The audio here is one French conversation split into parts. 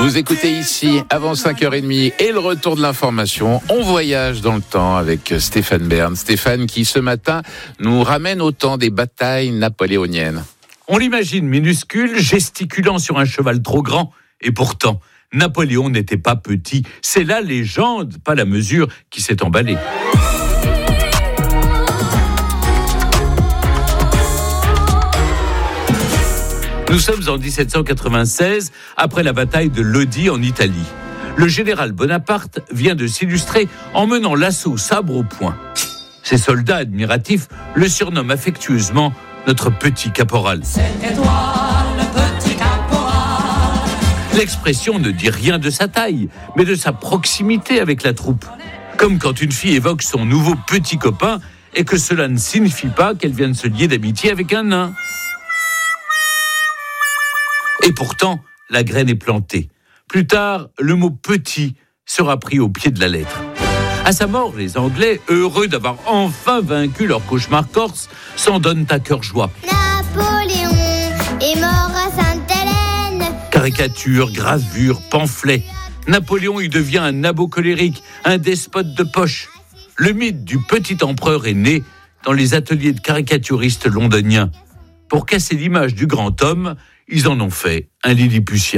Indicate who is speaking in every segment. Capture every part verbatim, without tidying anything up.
Speaker 1: Vous écoutez ici avant cinq heures trente et le retour de l'information. On voyage dans le temps avec Stéphane Bern. Stéphane qui ce matin nous ramène au temps des batailles napoléoniennes.
Speaker 2: On l'imagine minuscule, gesticulant sur un cheval trop grand. Et pourtant, Napoléon n'était pas petit. C'est la légende, pas la mesure, qui s'est emballée. Nous sommes en dix-sept cent quatre-vingt-seize, après la bataille de Lodi en Italie. Le général Bonaparte vient de s'illustrer en menant l'assaut sabre au poing. Ses soldats admiratifs le surnomment affectueusement notre petit caporal.
Speaker 3: C'était toi, le petit caporal.
Speaker 2: L'expression ne dit rien de sa taille, mais de sa proximité avec la troupe. Comme quand une fille évoque son nouveau petit copain et que cela ne signifie pas qu'elle vient de se lier d'amitié avec un nain. Et pourtant, la graine est plantée. Plus tard, le mot « petit » sera pris au pied de la lettre. À sa mort, les Anglais, heureux d'avoir enfin vaincu leur cauchemar corse, s'en donnent à cœur joie.
Speaker 4: Napoléon est mort à Sainte-Hélène.
Speaker 2: Caricatures, gravures, pamphlets. Napoléon y devient un abo colérique, un despote de poche. Le mythe du petit empereur est né dans les ateliers de caricaturistes londoniens. Pour casser l'image du grand homme, ils en ont fait un lilliputien.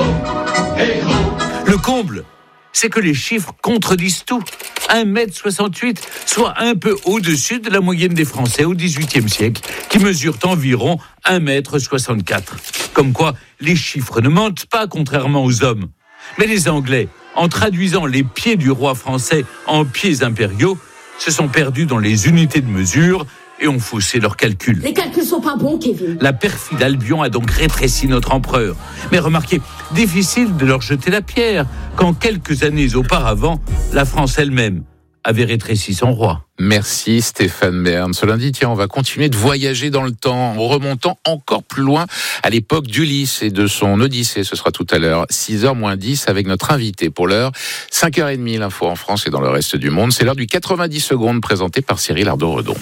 Speaker 2: Le comble, c'est que les chiffres contredisent tout. un mètre soixante-huit, soit un peu au-dessus de la moyenne des Français au dix-huitième siècle, qui mesurent environ un mètre soixante-quatre. Comme quoi, les chiffres ne mentent pas, contrairement aux hommes. Mais les Anglais, en traduisant les pieds du roi français en pieds impériaux, se sont perdus dans les unités de mesure et ont faussé leurs calculs.
Speaker 5: Les calculs sont pas bons, Kevin.
Speaker 2: La perfide Albion a donc rétréci notre empereur. Mais remarquez, difficile de leur jeter la pierre, quand quelques années auparavant, la France elle-même avait rétréci son roi.
Speaker 1: Merci Stéphane Bern. Ce lundi, tiens, on va continuer de voyager dans le temps, en remontant encore plus loin à l'époque d'Ulysse et de son Odyssée. Ce sera tout à l'heure, six heures moins dix, avec notre invité. Pour l'heure, cinq heures trente, l'info en France et dans le reste du monde. C'est l'heure du quatre-vingt-dix secondes présenté par Cyril Ardo-Redon.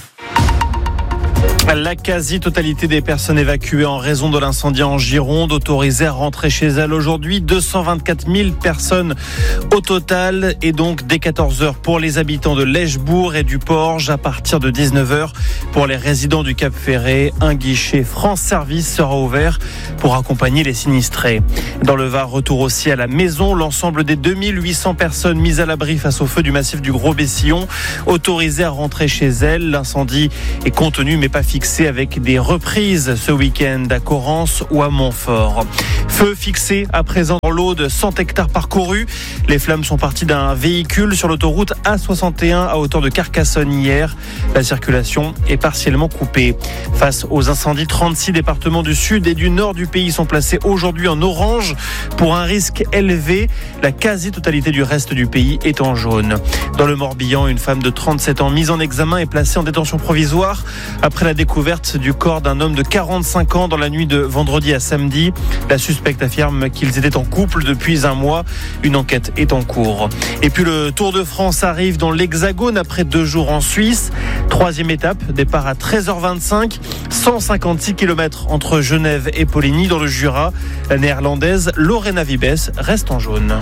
Speaker 6: La quasi-totalité des personnes évacuées en raison de l'incendie en Gironde, autorisées à rentrer chez elles aujourd'hui. deux cent vingt-quatre mille personnes au total. Et donc, dès quatorze heures pour les habitants de Lèchebourg et du Porge. À partir de dix-neuf heures pour les résidents du Cap-Ferré, un guichet France Service sera ouvert pour accompagner les sinistrés. Dans le Var, retour aussi à la maison. L'ensemble des deux mille huit cents personnes mises à l'abri face au feu du massif du Gros-Bessillon, autorisées à rentrer chez elles. L'incendie est contenu mais pas fixé, avec des reprises ce week-end à Corrence ou à Montfort. Feu fixé à présent dans l'Aude, cent hectares parcourus. Les flammes sont parties d'un véhicule sur l'autoroute A soixante et un à hauteur de Carcassonne hier. La circulation est partiellement coupée. Face aux incendies, trente-six départements du sud et du nord du pays sont placés aujourd'hui en orange pour un risque élevé. La quasi-totalité du reste du pays est en jaune. Dans le Morbihan, une femme de trente-sept ans mise en examen est placée en détention provisoire après la découverte du corps d'un homme de quarante-cinq ans dans la nuit de vendredi à samedi. La suspecte affirme qu'ils étaient en couple depuis un mois. Une enquête est en cours. Et puis le Tour de France arrive dans l'Hexagone après deux jours en Suisse. Troisième étape, départ à treize heures vingt-cinq. cent cinquante-six kilomètres entre Genève et Poligny dans le Jura. La néerlandaise Lorena Vibes reste en jaune.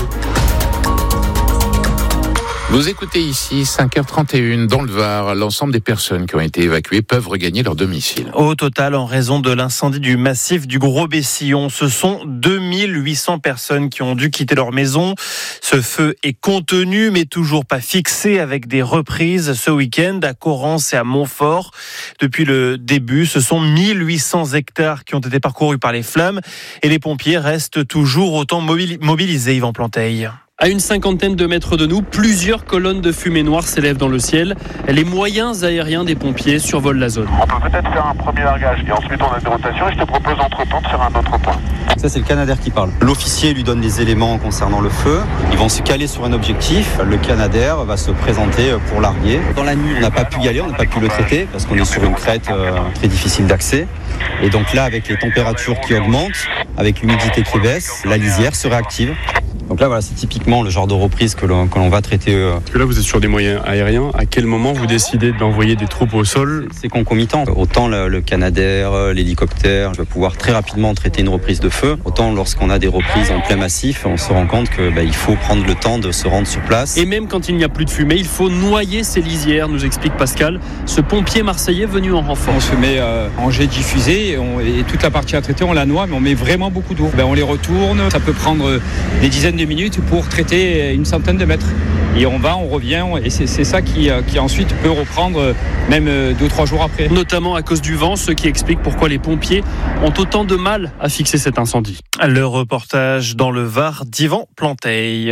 Speaker 1: Vous écoutez ici cinq heures trente et une dans le Var. L'ensemble des personnes qui ont été évacuées peuvent regagner leur domicile.
Speaker 6: Au total, en raison de l'incendie du massif du Gros-Bessillon, ce sont deux mille huit cents personnes qui ont dû quitter leur maison. Ce feu est contenu, mais toujours pas fixé, avec des reprises ce week-end à Corrence et à Montfort. Depuis le début, ce sont mille huit cents hectares qui ont été parcourus par les flammes et les pompiers restent toujours autant mobilisés, Yvan Planteil.
Speaker 7: À une cinquantaine de mètres de nous, plusieurs colonnes de fumée noire s'élèvent dans le ciel. Les moyens aériens des pompiers survolent la zone.
Speaker 8: On peut peut-être faire un premier largage et ensuite on a des rotations et je te propose entre-temps de faire un autre point.
Speaker 9: Ça, c'est le Canadair qui parle. L'officier lui donne des éléments concernant le feu. Ils vont se caler sur un objectif. Le Canadair va se présenter pour larguer. Dans la nuit, on n'a pas pu y aller, on n'a pas pu le traiter parce qu'on est sur une crête euh, très difficile d'accès. Et donc là, avec les températures qui augmentent, avec l'humidité qui baisse, la lisière se réactive. Donc Donc là, voilà, c'est typiquement le genre de reprise que l'on, que l'on va traiter. Euh...
Speaker 5: Parce que là, vous êtes sur des moyens aériens. À quel moment vous décidez d'envoyer des troupes au sol ?
Speaker 9: C'est concomitant. Autant le, le Canadair, l'hélicoptère, je vais pouvoir très rapidement traiter une reprise de feu. Autant lorsqu'on a des reprises en plein massif, on se rend compte que bah, il faut prendre le temps de se rendre sur place.
Speaker 7: Et même quand il n'y a plus de fumée, il faut noyer ces lisières, nous explique Pascal, ce pompier marseillais venu en renfort.
Speaker 10: On se met euh, en jet diffusé et, on, et toute la partie à traiter, on la noie, mais on met vraiment beaucoup d'eau. Ben, on les retourne, ça peut prendre des dizaines de minutes pour traiter une centaine de mètres. Et on va, on revient, et c'est, c'est ça qui, qui ensuite peut reprendre même deux ou trois jours après.
Speaker 7: Notamment à cause du vent, ce qui explique pourquoi les pompiers ont autant de mal à fixer cet incendie.
Speaker 6: Le reportage dans le Var d'Yvan Planteil.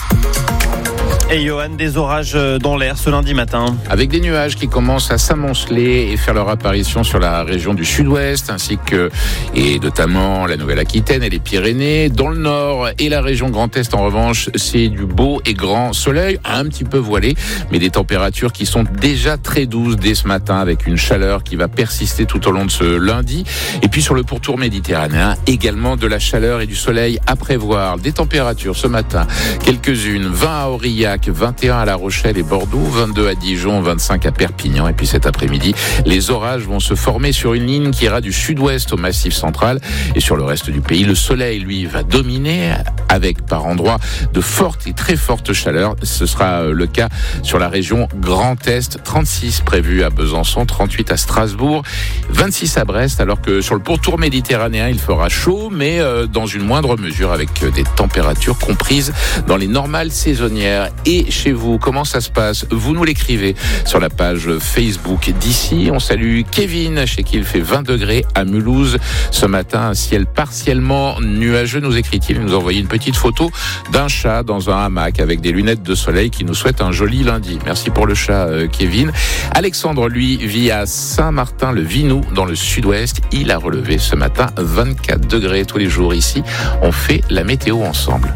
Speaker 6: Et Johan, des orages dans l'air ce lundi matin.
Speaker 1: Avec des nuages qui commencent à s'amonceler et faire leur apparition sur la région du sud-ouest, ainsi que, et notamment la Nouvelle-Aquitaine et les Pyrénées. Dans le nord et la région Grand Est, en revanche, c'est du beau et grand soleil, un petit peu voilé, mais des températures qui sont déjà très douces dès ce matin, avec une chaleur qui va persister tout au long de ce lundi. Et puis sur le pourtour méditerranéen, également de la chaleur et du soleil à prévoir. Des températures ce matin, quelques-unes, vingt à Aurillac, vingt et un à La Rochelle et Bordeaux, vingt-deux à Dijon, vingt-cinq à Perpignan. Et puis cet après-midi, les orages vont se former sur une ligne qui ira du sud-ouest au Massif central. Et sur le reste du pays, le soleil, lui, va dominer avec par endroits de fortes et très fortes chaleurs. Ce sera le cas sur la région Grand Est, trente-six prévus à Besançon, trente-huit à Strasbourg, vingt-six à Brest, alors que sur le pourtour méditerranéen, il fera chaud, mais dans une moindre mesure, avec des températures comprises dans les normales saisonnières. Et chez vous, comment ça se passe ? Vous nous l'écrivez sur la page Facebook d'ici. On salue Kevin, chez qui il fait vingt degrés à Mulhouse. Ce matin, un ciel partiellement nuageux, nous écrit-il. Il nous a envoyé une petite photo d'un chat dans un hamac avec des lunettes de soleil qui nous souhaite un joli lundi. Merci pour le chat, Kevin. Alexandre, lui, vit à Saint-Martin-le-Vinou, dans le sud-ouest. Il a relevé ce matin vingt-quatre degrés tous les jours ici. On fait la météo ensemble.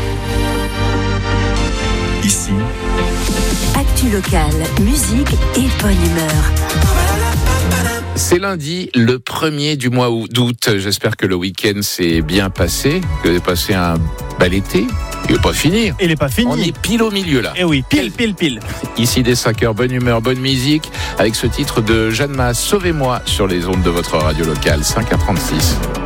Speaker 11: Ici, actu locale, musique et bonne humeur.
Speaker 1: C'est lundi, le premier du mois d'août. J'espère que le week-end s'est bien passé, que vous avez passé un bel été. Il n'est pas fini.
Speaker 6: Il n'est pas fini.
Speaker 1: On est pile au milieu là.
Speaker 6: Eh oui, pile, pile, pile.
Speaker 1: Ici dès cinq heures, bonne humeur, bonne musique, avec ce titre de Jeanne Masse, Sauvez-moi, sur les ondes de votre radio locale, cinq à trente-six.